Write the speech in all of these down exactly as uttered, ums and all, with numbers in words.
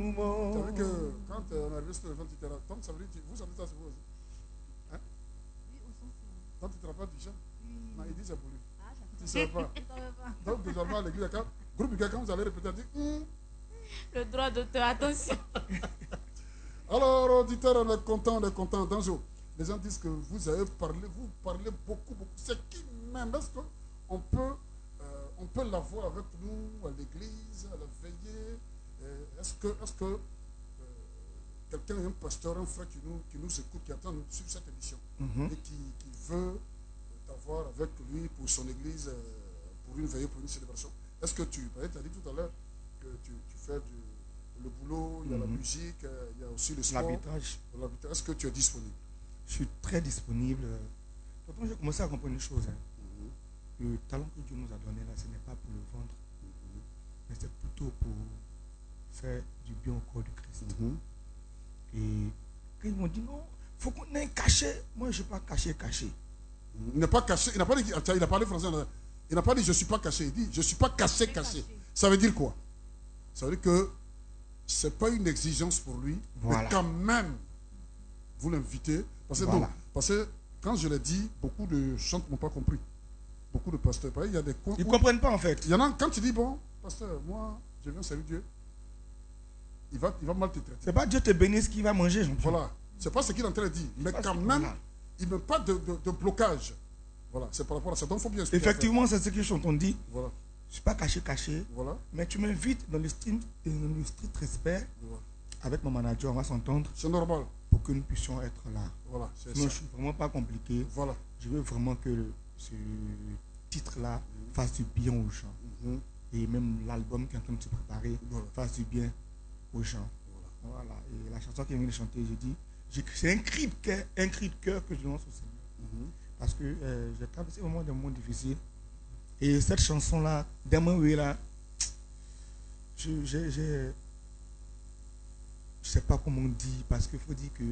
mouvement. Tu as vu que quand on est arrivé sur le vent, tu t'es là. Donc ça veut dire que vous savez ça, c'est vous aussi. Hein? Oui, au sens où. Donc tu te rappelles du chant? Oui. Non, il dit c'est pour lui. Ah, Tu ne savais pas. Donc désormais à l'église, quand groupe du gars, quand vous allez répéter, dit hum. Le droit d'auteur, attention. Alors, auditeur, on est content, on est content. Danjo, les gens disent que vous avez parlé, vous parlez beaucoup, beaucoup. C'est qui même? Est-ce qu'on peut, euh, on peut l'avoir avec nous à l'église, à la veillée? Est-ce que, est-ce que euh, quelqu'un, un pasteur, un frère qui nous, qui nous écoute, qui attend de suivre cette émission, mm-hmm. et qui, qui veut t'avoir avec lui pour son église, euh, pour une veillée, pour une célébration? Est-ce que tu, tu as dit tout à l'heure que tu, tu fais du, le boulot, il y a mm-hmm. la musique, euh, il y a aussi le sport, l'arbitrage. Est-ce que tu es disponible? Je suis très disponible. Pourtant, j'ai commencé à comprendre une chose. Hein. Mm-hmm. Le talent que Dieu nous a donné là, ce n'est pas pour le vendre, mm-hmm. mais c'est plutôt pour faire du bien au corps du Christ. Mm-hmm. Et quand ils m'ont dit non, il faut qu'on ait caché. Moi, je ne suis pas caché, caché. Il n'est pas caché. Il n'a pas dit, il a parlé français. Il n'a pas dit je ne suis pas caché. Il dit je ne suis pas caché, caché. Ça veut dire quoi? Ça veut dire que ce n'est pas une exigence pour lui, voilà. Mais quand même, vous l'invitez. Parce que, voilà. non, parce que quand je l'ai dit, beaucoup de chants n'ont pas compris. Beaucoup de pasteurs. Il y a des coins. Ils ne comprennent pas en fait. Il y en a, quand tu dis, bon, pasteur, moi, je viens servir Dieu, il va, il va mal te traiter. Ce n'est pas Dieu te bénisse qui va manger. Voilà. Ce n'est pas ce qu'il est en train de dire. Mais quand même, voilà. il ne met pas de, de, de blocage. Voilà. C'est par rapport à ça. Donc, il faut bien expliquer. Effectivement, c'est ce que je t'entends dire. Voilà. Je ne suis pas caché, caché. Voilà. Mais tu m'invites dans le strict, dans le strict respect. Voilà. Avec mon manager, on va s'entendre. C'est normal. Pour que nous puissions être là. Voilà. Sinon, ça. Je ne suis vraiment pas compliqué. Voilà. Je veux vraiment que le, ce titre-là mmh. fasse du bien aux gens. Mmh. Et même l'album qui est en train de se préparer voilà. fasse du bien aux gens. Voilà. Voilà. Et la chanson qu'il vient de chanter, j'ai dit, c'est un cri de cœur, un cri de cœur que je lance au Seigneur. Mmh. Parce que euh, j'ai traversé vraiment des moments difficiles. Et cette chanson-là, Demain oui là, je ne sais pas comment on dit, parce qu'il faut dire que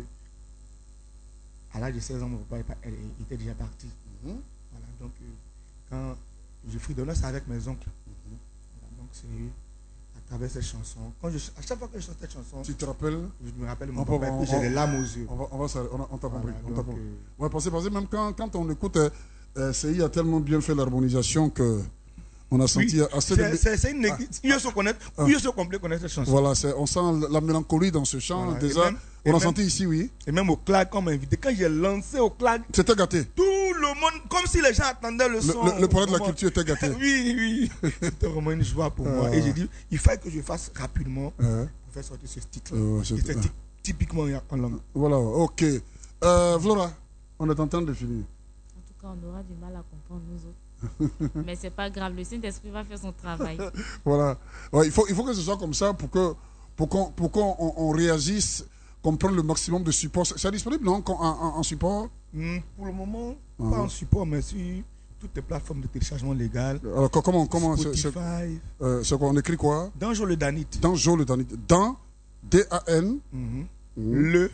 à l'âge de seize ans, mon papa il était déjà parti. Mm-hmm. Voilà, donc euh, quand je fredonnais ça avec mes oncles, mm-hmm. voilà, donc c'est à travers cette chanson. Quand je, à chaque fois que je chante cette chanson, tu te rappelles? Je me rappelle mon papa et puis j'ai les larmes aux yeux. On va, on va, on, on t'a compris. Voilà, on euh... ouais, parce, parce que même quand, quand on écoute, euh, euh, C I a tellement bien fait l'harmonisation que on a senti oui, assez de... C'est une ah. Mieux se connaître, ah. mieux se complet connaître cette chanson. Voilà, on sent la mélancolie dans ce chant. Voilà. Déjà, même, on l'a senti ici, oui. Et même au Clag, quand on m'a invité, quand j'ai lancé au Clag, c'était gâté. Tout le monde, comme si les gens attendaient le son. Le, le, le poète de la culture était gâté. Oui, oui. C'était vraiment une joie pour euh... moi. Et j'ai dit, il fallait que je fasse rapidement euh... pour faire sortir ce titre. Euh, C'était euh... typiquement en langue. Voilà, ok. Euh, Flora, on est en train de finir. En tout cas, on aura du mal à comprendre nous autres. Mais c'est pas grave, le Saint-Esprit va faire son travail. Voilà. Ouais, il, faut, il faut que ce soit comme ça pour que pour qu'on pour qu'on on, on réagisse, qu'on prenne le maximum de support. C'est disponible, non, en, en, en support? Mmh, pour le moment, uh-huh. pas en support, mais sur toutes les plateformes de téléchargement légal. Alors, comment comment Spotify. C'est euh, quoi? On écrit quoi? Danjo le Danit. Danjo le Danit. Dans D A N. Mmh. Mmh. Le.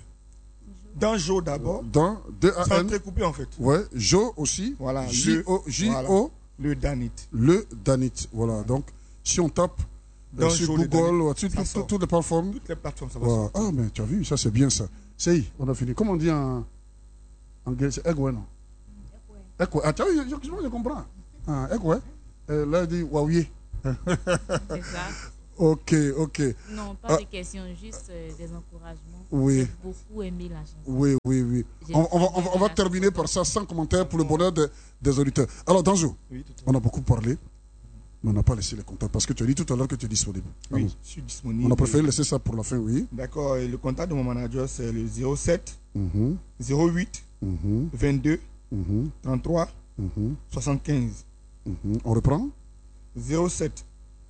Danjo d'abord. Dans D A N. Sans entrecoupé en fait. Ouais. Jo aussi. Voilà. J O J O. Voilà. Le Danit. Le Danit. Voilà. Voilà. Donc, si on tape euh, sur Google ou sur toutes tout, les plateformes. Toutes les plateformes, ça va voilà. Ah, mais tu as vu, ça c'est bien ça. C'est, on a fini. Comment on dit en anglais? C'est Egwe, non? Egwe. Ah, tu as vu, je, je, je comprends. Ah, Egwe. Euh, là, il dit Waouye. C'est ça. Ok, ok. Non, pas ah. de questions, juste euh, des encouragements. Oui. J'ai beaucoup aimé la chanson. Oui, oui, oui. On, on, va, on, va, on va terminer par ça sans commentaire pour le bonheur de, des auditeurs. Alors, Danjo, oui, on a beaucoup parlé, mais on n'a pas laissé les contacts parce que tu as dit tout à l'heure que tu es disponible. Oui, ah, je suis disponible. On a préféré laisser ça pour la fin, oui. D'accord. Le contact de mon manager, c'est le zéro sept, mm-hmm. zéro huit, mm-hmm. vingt-deux, mm-hmm. trente-trois, mm-hmm. soixante-quinze. Mm-hmm. On reprend? zéro sept,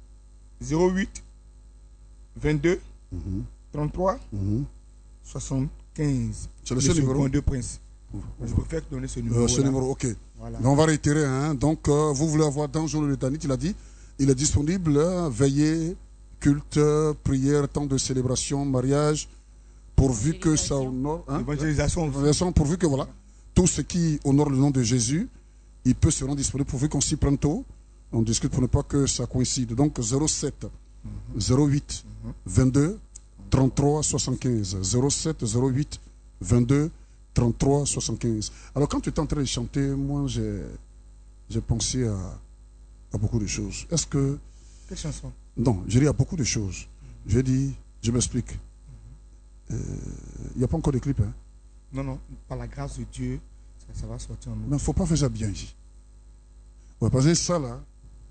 zéro huit, vingt-deux, mm-hmm. trente-trois, mm-hmm. soixante-quinze. C'est le seul numéro de Prince. Je préfère donner ce numéro. Euh, ce numéro, ok. Voilà. On va réitérer. Hein. Donc, euh, vous voulez avoir Danjo le Danit, il a dit, il est disponible, euh, veillée, culte, euh, prière, temps de célébration, mariage, pourvu que ça honore. Hein, évangélisation. Évangélisation, pourvu que, voilà, tout ce qui honore le nom de Jésus, il peut se rendre disponible pourvu qu'on s'y prenne tôt. On discute pour ne pas que ça coïncide. Donc, zéro sept, mm-hmm. zéro huit, mm-hmm. vingt-deux, trente-trois soixante-quinze. zéro sept zéro huit vingt-deux trente-trois soixante-quinze. Alors quand tu es en train de chanter, moi j'ai j'ai pensé à, à beaucoup de choses. Est-ce que... Quelle chanson? Non, je dis à beaucoup de choses. Je dis, je m'explique. Il n'y a pas encore de clip, hein? Non, non, par la grâce de Dieu, ça, ça va sortir en nous. Mais il ne faut pas faire ça bien ici. Ouais, parce que ça là,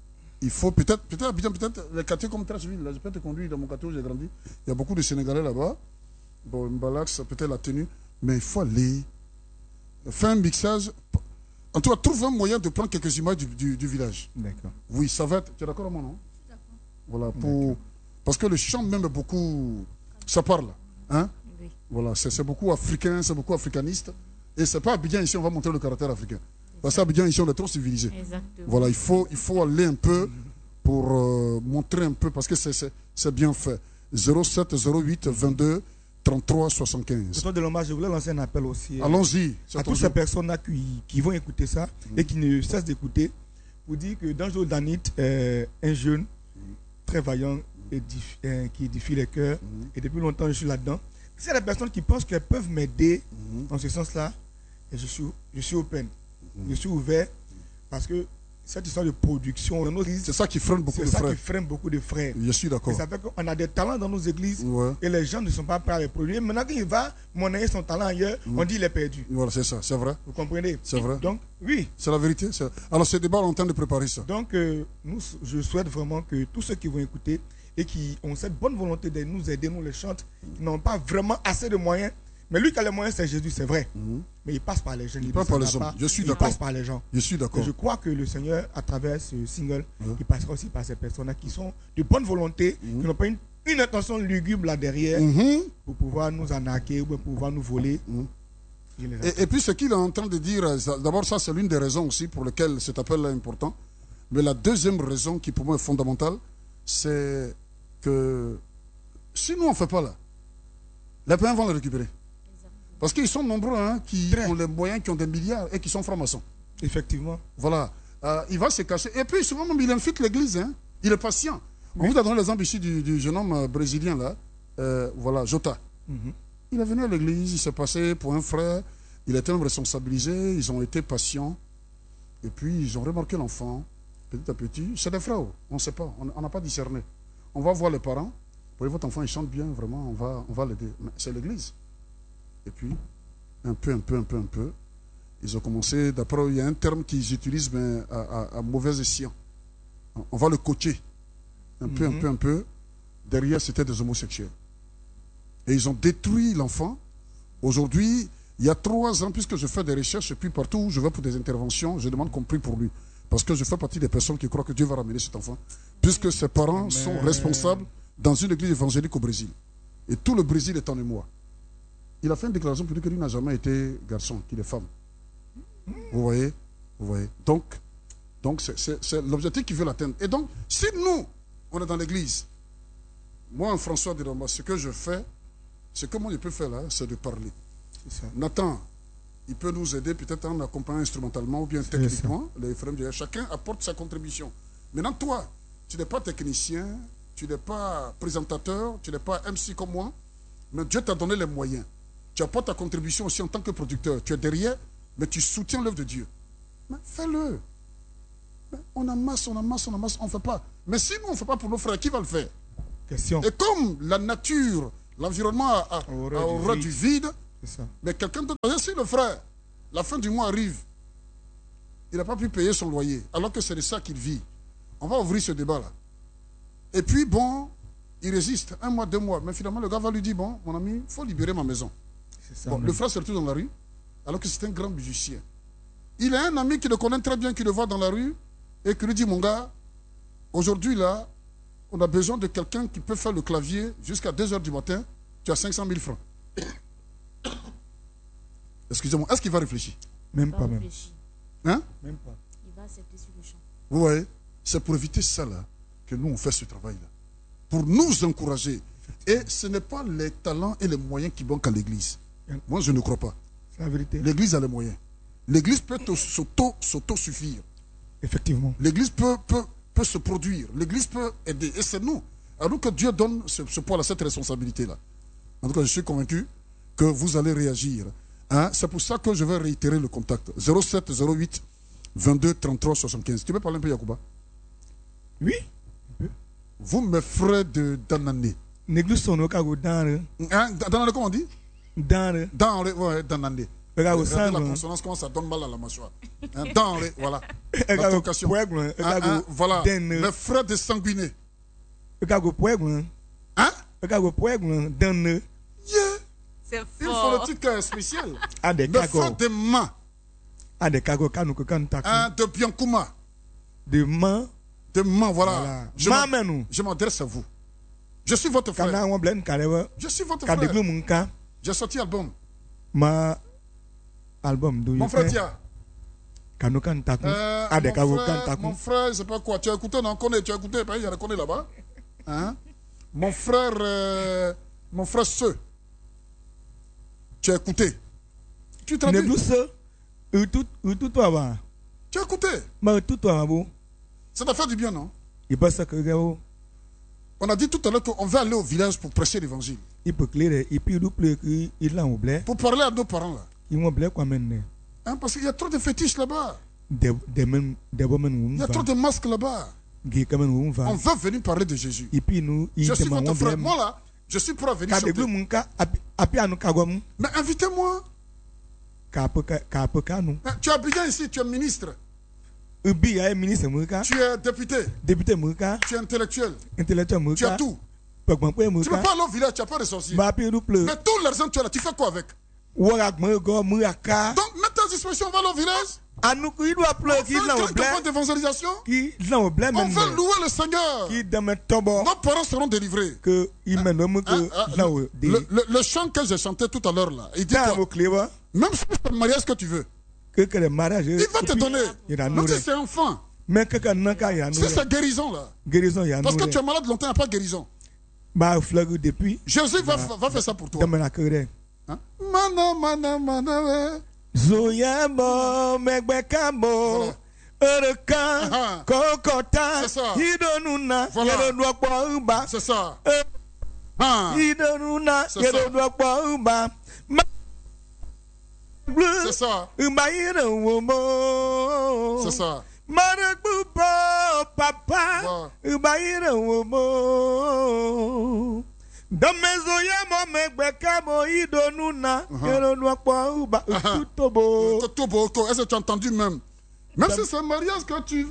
il faut peut-être, peut-être, peut-être, les quartiers comme Trashville, là, je peux te conduire dans mon quartier où j'ai grandi. Il y a beaucoup de Sénégalais là-bas. Bon, Mbalax, peut-être la tenue. Mais il faut aller faire un mixage. En tout cas, trouve un moyen de prendre quelques images du, du, du village. D'accord. Oui, ça va être. Tu es d'accord avec moi, non? Voilà, pour, parce que le chant même est beaucoup. Ça parle. Hein? Oui. Voilà, c'est beaucoup africain, c'est beaucoup africaniste. Et c'est pas Abidjan ici, on va montrer le caractère africain. Parce qu'Abidjan ici, on est trop civilisé. Exactement. Voilà, il faut, il faut aller un peu pour euh, montrer un peu, parce que c'est bien fait. zéro sept zéro huit vingt-deux trente-trois soixante-quinze. Ce sont de l'hommage, je voulais lancer un appel aussi. Allons-y. À toutes ces personnes-là qui, qui vont écouter ça mmh. et qui ne cessent d'écouter, pour dire que dans Joe Danit, euh, un jeune très vaillant édifie, euh, qui édifie les cœurs, mmh. et depuis longtemps je suis là-dedans. C'est des personnes qui pensent qu'elles peuvent m'aider mmh. dans ce sens-là, et je suis, je suis open, mmh. je suis ouvert, parce que cette histoire de production dans nos églises, c'est ça qui freine beaucoup de frères. C'est ça qui freine beaucoup de frères. Je suis d'accord. Ça fait qu'on a des talents dans nos églises, ouais. et les gens ne sont pas prêts à les produire. Maintenant qu'il va monnayer son talent ailleurs, mmh. on dit qu'il est perdu. Voilà, c'est ça, c'est vrai. Vous comprenez? C'est vrai. Donc, oui. C'est la vérité. Alors, ce débat, on est en train de préparer ça. Donc, euh, nous, je souhaite vraiment que tous ceux qui vont écouter et qui ont cette bonne volonté de nous aider, nous les chantes, qui n'ont pas vraiment assez de moyens. Mais lui qui a les moyens, c'est Jésus, c'est vrai. Mm-hmm. Mais il passe par les gens. Il, il passe par les hommes. Je suis d'accord. Il passe par les gens. Je suis d'accord. Je crois que le Seigneur, à travers ce single, ouais. il passera aussi par ces personnes-là qui sont de bonne volonté, mm-hmm. qui n'ont pas une, une intention lugubre là derrière mm-hmm. pour pouvoir nous arnaquer ou pour pouvoir nous voler. Mm-hmm. et, et puis ce qu'il est en train de dire, d'abord ça c'est l'une des raisons aussi pour lesquelles cet appel est important. Mais la deuxième raison qui pour moi est fondamentale, c'est que si nous on ne fait pas là, les païens vont le récupérer. Parce qu'ils sont nombreux hein, qui Très. ont les moyens, qui ont des milliards et qui sont francs-maçons. Effectivement. Voilà. Euh, il va se cacher. Et puis souvent même il infiltre l'église. Hein. Il est patient. Oui. On vous a donné l'exemple ici du, du jeune homme euh, brésilien là. Euh, voilà, Jota. Mm-hmm. Il est venu à l'église, il s'est passé pour un frère. Il a été même responsabilisé. Ils ont été patients. Et puis ils ont remarqué l'enfant. Petit à petit. C'est des frères. On ne sait pas. On n'a pas discerné. On va voir les parents. Vous voyez, votre enfant il chante bien, vraiment. On va, on va l'aider. C'est l'église. Et puis, un peu, un peu, un peu, un peu, ils ont commencé, d'après, il y a un terme qu'ils utilisent, mais à, à, à mauvais escient. On va le coacher. Un mm-hmm. peu, un peu, un peu. Derrière, c'était des homosexuels. Et ils ont détruit l'enfant. Aujourd'hui, il y a trois ans, puisque je fais des recherches, et puis partout où je vais pour des interventions, je demande qu'on prie pour lui. Parce que je fais partie des personnes qui croient que Dieu va ramener cet enfant. Puisque ses parents mais... sont responsables dans une église évangélique au Brésil. Et tout le Brésil est en émoi. Il a fait une déclaration pour dire que lui n'a jamais été garçon, qu'il est femme. Vous voyez, vous voyez. Donc, donc c'est l'objectif qu'il veut l'atteindre. Et donc, si nous, on est dans l'église, moi, François de Roma, ce que je fais, ce que moi je peux faire là, c'est de parler. Ça. Nathan, il peut nous aider peut-être en accompagnant instrumentalement ou bien techniquement. Les frères de chacun apporte sa contribution. Maintenant, toi, tu n'es pas technicien, tu n'es pas présentateur, tu n'es pas M C comme moi, mais Dieu t'a donné les moyens. Tu apportes ta contribution aussi en tant que producteur. Tu es derrière, mais tu soutiens l'œuvre de Dieu. Mais fais-le. On amasse, on amasse, on amasse, on ne fait pas. Mais si nous, on ne fait pas pour nos frères, qui va le faire? Question. Et comme la nature, l'environnement a, a, a horreur du vide, ça. Mais quelqu'un d'autre, si le frère, la fin du mois arrive, il n'a pas pu payer son loyer, alors que c'est de ça qu'il vit. On va ouvrir ce débat-là. Et puis, bon, il résiste un mois, deux mois. Mais finalement, le gars va lui dire, bon, mon ami, il faut libérer ma maison. Ça, bon, le frère se retrouve dans la rue, alors que c'est un grand musicien. Il a un ami qui le connaît très bien, qui le voit dans la rue, et qui lui dit, mon gars, aujourd'hui, là, on a besoin de quelqu'un qui peut faire le clavier jusqu'à deux heures du matin, tu as cinq cent mille francs. Excusez-moi, est-ce qu'il va réfléchir? Même pas, même. Hein? Même pas. Il va accepter sur le champ. Vous voyez, c'est pour éviter ça, là, que nous, on fait ce travail-là. Pour nous encourager. Et ce n'est pas les talents et les moyens qui manquent à l'église. Moi, je ne crois pas. C'est la vérité. L'église a les moyens. L'église peut s'auto-suffire. Effectivement. L'église peut, peut, peut se produire. L'église peut aider. Et c'est nous. Alors que Dieu donne ce, ce poids-là, cette responsabilité-là. En tout cas, je suis convaincu que vous allez réagir. Hein? C'est pour ça que je vais réitérer le contact. zéro sept zéro huit vingt-deux trente-trois soixante-quinze. Tu peux parler un peu, Yacouba? Oui. Vous, mes frères de Danane. Néglise son okago dans Hein? Danane, comment on dit? Dans le. Dans le. Ouais, Danane. Regarde, la consonance, comment ça donne mal à la mâchoire. Hein? Dans le. Voilà. La vocation. Hein? Voilà. Mes frères de sanguinés. Regarde, poègle. Hein? Regarde, poègle. Dans le. Yeah. C'est Il fort. faut le truc spécial. Ah, des mes frères de main. Ah, des cagots, quand nous cantons. Hein? De Biancouma. De main. De main, voilà. voilà. Je m'adresse à vous. Je suis votre frère. Je suis votre frère. J'ai sorti album. Ma album. Mon frère Tia. Euh, mon, frère, mon frère, je sais pas quoi. Tu as écouté, non? Connais, tu as écouté, il y a reconnu là-bas. Hein? Mon frère, euh, mon frère Seu. Tu as écouté. Tu t'as dit. Tu as écouté. Ça t'a fait du bien, non? On a dit tout à l'heure qu'on va aller au village pour prêcher l'évangile. Pour parler à nos parents là. Hein, parce qu'il y a trop de fétiches là-bas. Il y a trop de masques là-bas. On va venir parler de Jésus. Je suis votre frère. Moi là, je suis prêt à venir chanter. Mais invitez-moi. Tu es Abidjan ici, tu es ministre. Tu es député. Député. Tu es intellectuel. Intellectuel. Tu as tout. Tu ne peux pas aller au village, tu n'as pas de sorcier. Mais tout l'argent tu as là, tu fais quoi avec? Donc, mets ta disposition, on va aller au village. On fait une campagne d'évangélisation. On va louer le Seigneur. Nos parents seront délivrés. Hein, hein, le, le, le chant que j'ai chanté tout à l'heure là, il dit quoi? Même si c'est le mariage que tu veux. Il va te donner. Même si c'est enfant. Si c'est guérison là. Parce que tu es malade longtemps, il n'y a pas de guérison. Jésus va, va faire ça pour toi. Hein? Mana, mana, mana, Zoyamo, Megbekamo, Ereka, Kokota, Idonuna, Yerodwakwa, c'est ça. Idonuna, Yerodwakwa, c'est ça. C'est ça. Marakupo, papa, Ubaira Womo. Domezoyamo Megbekamo, Idonuna, Yerodwakwa, Tutobo. Tutobo, est-ce que tu as entendu même? Même si c'est un mariage que tu